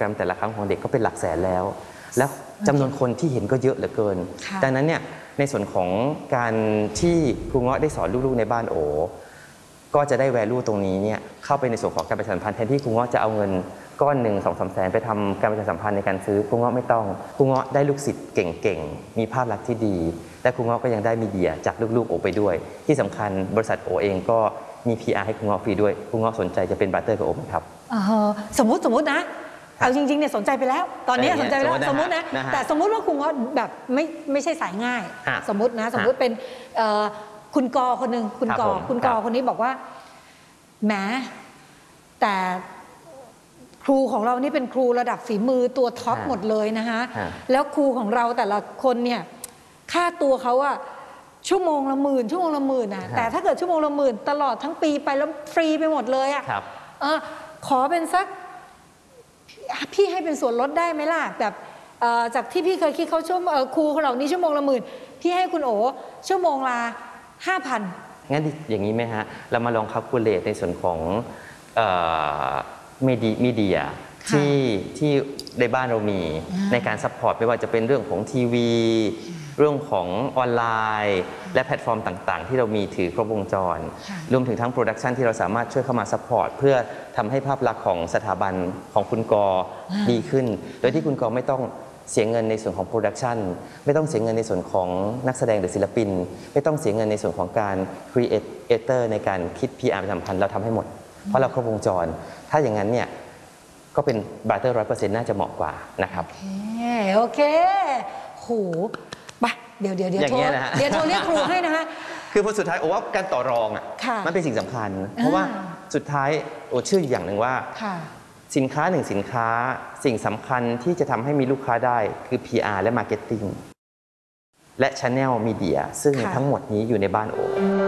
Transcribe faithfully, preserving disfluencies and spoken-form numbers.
รมแต่ละครั้งของเด็กก็เป็นหลักแสนแล้วแล้วจำนวนคนที่เห็นก็เยอะเหลือเกินดังนั้นเนี่ยในส่วนของการที่ครูเงาะได้สอนลูกๆในบ้านโอก็จะได้แวลูตรงนี้เนี่ยเข้าไปในส่วนของการประชาสัมพันธ์แทนที่ครูเงาะจะเอาเงินก้อนหนึ่งสองสามแสนไปทำการประชาสัมพันธ์ในการซื้อครูเงาะไม่ต้องครูเงาะได้ลูกศิษย์เก่งๆมีภาพลักษณ์ที่ดีและครูเงาะก็ยังได้มีเดียจากลูกๆโอไปด้วยที่สำคัญบริษัทโอเองก็มี พี อาร์ ให้ครูเงาะฟรีด้วยครูเงาะสนใจจะเป็นบาร์เตอร์กับโอไหมครับสมมติสมมตินะเอาจริงๆเนี่ยสนใจไปแล้วตอนนี้สนใจไปแล้วสมมตินะแต่สมมติว่าครูเงาะแบบไม่ไม่ใช่สายง่ายสมมตินะสมมติเป็นคุณกอคนหนึ่งคุณกอคุณกอคนนี้บอกว่าแหมแต่ครูของเรานี่เป็นครูระดับฝีมือตัวท็อปหมดเลยนะคะแล้วครูของเราแต่ละคนเนี่ยค่าตัวเขาอะชั่วโมงละหมื่นชั่วโมงละหมื่นนะแต่ถ้าเกิดชั่วโมงละหมื่นตลอดทั้งปีไปแล้วฟรีไปหมดเลยอะขอเป็นสักพี่ให้เป็นส่วนลดได้ไหมล่ะแบบจากที่พี่เคยคิดเขาชั่วครูของเรานี่ชั่วโมงละหมื่นพี่ให้คุณโอชั่วโมงละห้าพันงั้นอย่างนี้ไหมฮะเรามาลองคัลคูลเลตในส่วนของมีเดียที่ที่ในบ้านเรามีในการซัพพอร์ตไม่ว่าจะเป็นเรื่องของทีวีเรื่องของออนไลน์และแพลตฟอร์มต่างๆที่เรามีถือครบวงจรรวมถึงทั้งโปรดักชันที่เราสามารถช่วยเข้ามาซัพพอร์ตเพื่อทำให้ภาพลักษณ์ของสถาบันของคุณกอดีขึ้นโดยที่คุณกอไม่ต้องเสียเงินในส่วนของโปรดักชันไม่ต้องเสียเงินในส่วนของนักแสดงหรือศิลปินไม่ต้องเสียเงินในส่วนของการครีเอเตอร์ในการคิด พี อาร์ สัมพันธ์เราทำให้หมดเพราะเราครบวงจรถ้าอย่างนั้นเนี่ยก็เป็นบาร์เตอร์ร้อยเปอร์เซ็นต์น่าจะเหมาะกว่านะครับโอเคโอเคโหไปเดี๋ยวเดี๋ยวเดี๋ยวโทรเดี๋ยวโทรเรียกครูให้นะคะคือพอสุดท้ายโอ้ว่าการต่อรองอ่ะมันเป็นสิ่งสำคัญเพราะว่าสุดท้ายโอ้เชื่ออย่างหนึ่งว่าสินค้าหนึ่งสินค้าสิ่งสำคัญที่จะทำให้มีลูกค้าได้คือ พี อาร์ และ Marketing และ Channel Media ซึ่งทั้งหมดนี้อยู่ในบ้านโอ